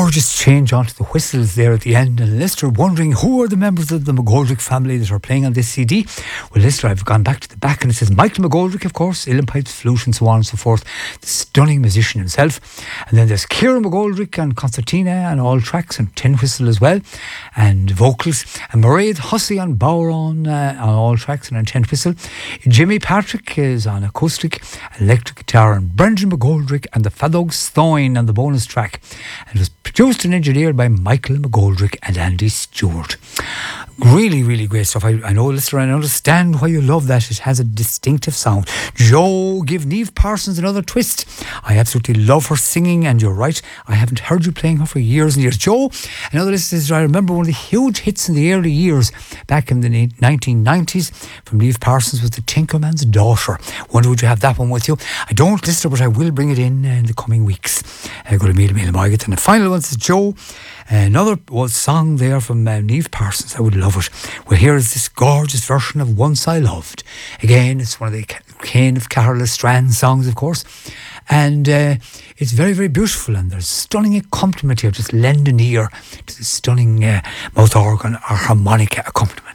gorgeous change onto the whistles there at the end. And Lister wondering who are the members of the McGoldrick family that are playing on this CD. Well, Lister, I've gone back to the back and it says Michael McGoldrick, of course, uilleann pipes, flute and so on and so forth. The stunning musician himself. And then there's Ciara McGoldrick on concertina and all tracks and tin whistle as well. And vocals. And Mairead Hussey on bodhrán on all tracks and on tin whistle. Jimmy Patrick is on acoustic, electric guitar. And Brendan McGoldrick and the Fadog Stoin on the bonus track. And it was produced and engineered by Michael McGoldrick and Andy Stewart. Really, really great stuff. I know, Lister, I understand why you love that. It has a distinctive sound. Joe, give Niamh Parsons another twist. I absolutely love her singing, and you're right, I haven't heard you playing her for years and years. Joe, another list is, I remember one of the huge hits in the early years, back in the 1990s, from Niamh Parsons was The Tinkerman's Daughter. Wonder would you have that one with you? I don't, Lister, but I will bring it in the coming weeks. Go to Meal Margaret. And the final one is Joe. Another song there from Niamh Parsons. I would love it. Well, here is this gorgeous version of Once I Loved. Again, it's one of the Cain of Carla Strand songs, of course. And it's very, very beautiful. And there's stunning accompaniment here. Just lend an ear to the stunning mouth organ or harmonica accompaniment.